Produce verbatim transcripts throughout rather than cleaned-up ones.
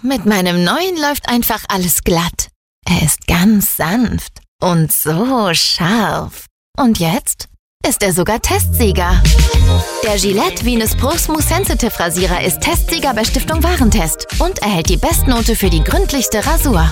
Mit meinem neuen läuft einfach alles glatt. Er ist ganz sanft und so scharf. Und jetzt ist er sogar Testsieger. Der Gillette Venus Pro Smooth Sensitive Rasierer ist Testsieger bei Stiftung Warentest und erhält die Bestnote für die gründlichste Rasur.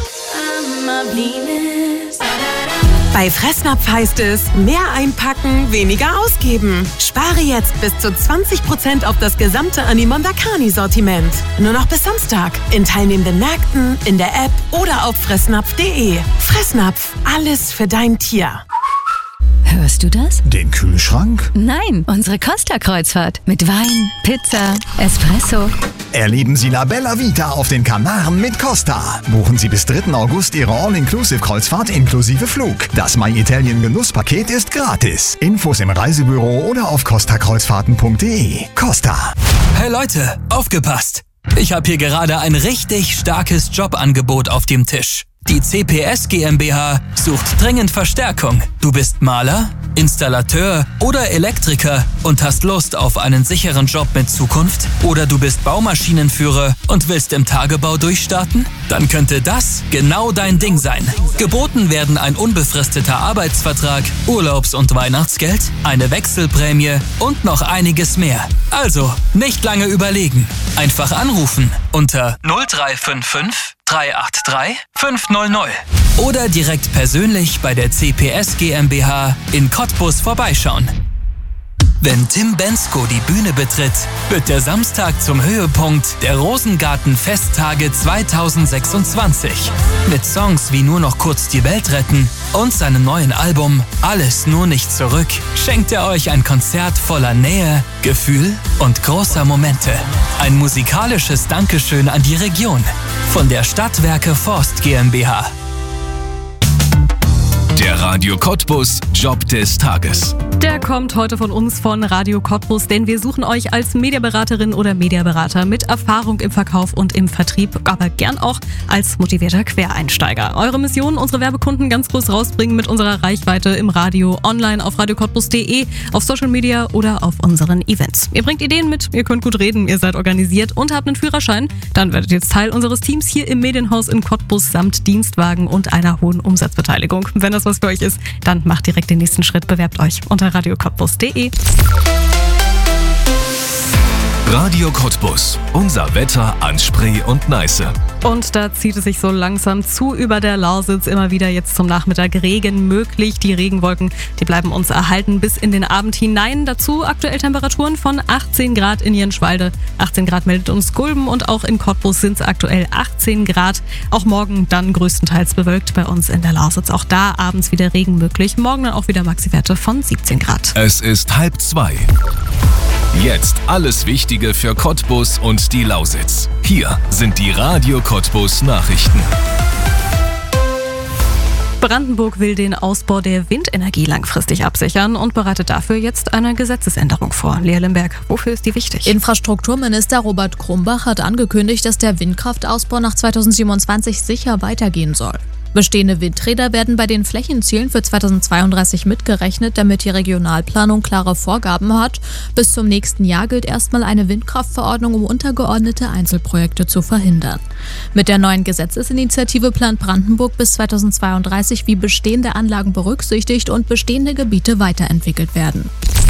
Bei Fressnapf heißt es, mehr einpacken, weniger ausgeben. Spare jetzt bis zu zwanzig Prozent auf das gesamte Animondakani-Sortiment. Nur noch bis Samstag. In teilnehmenden Märkten, in der App oder auf fressnapf punkt de. Fressnapf, alles für dein Tier. Hörst du das? Den Kühlschrank? Nein, unsere Costa-Kreuzfahrt. Mit Wein, Pizza, Espresso. Erleben Sie La Bella Vita auf den Kanaren mit Costa. Buchen Sie bis dritten August Ihre All-Inclusive-Kreuzfahrt inklusive Flug. Das My Italien Genusspaket ist gratis. Infos im Reisebüro oder auf costa kreuzfahrten punkt de. Costa. Hey Leute, aufgepasst! Ich habe hier gerade ein richtig starkes Jobangebot auf dem Tisch. Die C P S GmbH sucht dringend Verstärkung. Du bist Maler, Installateur oder Elektriker und hast Lust auf einen sicheren Job mit Zukunft? Oder du bist Baumaschinenführer und willst im Tagebau durchstarten? Dann könnte das genau dein Ding sein. Geboten werden ein unbefristeter Arbeitsvertrag, Urlaubs- und Weihnachtsgeld, eine Wechselprämie und noch einiges mehr. Also, nicht lange überlegen. Einfach anrufen unter null drei fünf fünf drei acht drei fünf null null oder direkt persönlich bei der C P S GmbH in Cottbus vorbeischauen. Wenn Tim Bendzko die Bühne betritt, wird der Samstag zum Höhepunkt der Rosengarten-Festtage zweitausendsechsundzwanzig. Mit Songs wie Nur noch kurz die Welt retten und seinem neuen Album Alles nur nicht zurück schenkt er euch ein Konzert voller Nähe, Gefühl und großer Momente. Ein musikalisches Dankeschön an die Region von der Stadtwerke Forst GmbH. Der Radio Cottbus Job des Tages. Der kommt heute von uns von Radio Cottbus, denn wir suchen euch als Mediaberaterin oder Mediaberater mit Erfahrung im Verkauf und im Vertrieb, aber gern auch als motivierter Quereinsteiger. Eure Mission, unsere Werbekunden ganz groß rausbringen mit unserer Reichweite im Radio, online auf radio cottbus punkt de, auf Social Media oder auf unseren Events. Ihr bringt Ideen mit, ihr könnt gut reden, ihr seid organisiert und habt einen Führerschein. Dann werdet ihr jetzt Teil unseres Teams hier im Medienhaus in Cottbus samt Dienstwagen und einer hohen Umsatzbeteiligung. Wenn das was für euch ist, dann macht direkt den nächsten Schritt, bewerbt euch unter radio cottbus punkt de. Radio Cottbus, unser Wetter an Spree und Neiße. Und da zieht es sich so langsam zu über der Lausitz. Immer wieder jetzt zum Nachmittag Regen möglich. Die Regenwolken, die bleiben uns erhalten bis in den Abend hinein. Dazu aktuell Temperaturen von achtzehn Grad in Jenschwalde. achtzehn Grad meldet uns Gulben und auch in Cottbus sind es aktuell achtzehn Grad. Auch morgen dann größtenteils bewölkt bei uns in der Lausitz. Auch da abends wieder Regen möglich. Morgen dann auch wieder Maxiwerte von siebzehn Grad. Es ist halb zwei. Jetzt alles Wichtige für Cottbus und die Lausitz. Hier sind die Radio Cottbus Nachrichten. Brandenburg will den Ausbau der Windenergie langfristig absichern und bereitet dafür jetzt eine Gesetzesänderung vor. Lea Limberg, wofür ist die wichtig? Infrastrukturminister Robert Krumbach hat angekündigt, dass der Windkraftausbau nach zweitausendsiebenundzwanzig sicher weitergehen soll. Bestehende Windräder werden bei den Flächenzielen für zweitausendzweiunddreißig mitgerechnet, damit die Regionalplanung klare Vorgaben hat. Bis zum nächsten Jahr gilt erstmal eine Windkraftverordnung, um untergeordnete Einzelprojekte zu verhindern. Mit der neuen Gesetzesinitiative plant Brandenburg bis zweitausendzweiunddreißig, wie bestehende Anlagen berücksichtigt und bestehende Gebiete weiterentwickelt werden.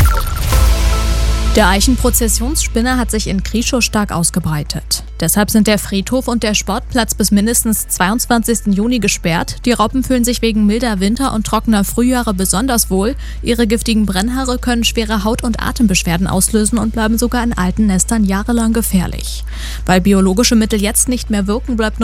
Der Eichenprozessionsspinner hat sich in Krieschow stark ausgebreitet. Deshalb sind der Friedhof und der Sportplatz bis mindestens zweiundzwanzigsten Juni gesperrt. Die Raupen fühlen sich wegen milder Winter und trockener Frühjahre besonders wohl. Ihre giftigen Brennhaare können schwere Haut- und Atembeschwerden auslösen und bleiben sogar in alten Nestern jahrelang gefährlich. Weil biologische Mittel jetzt nicht mehr wirken, bleibt nur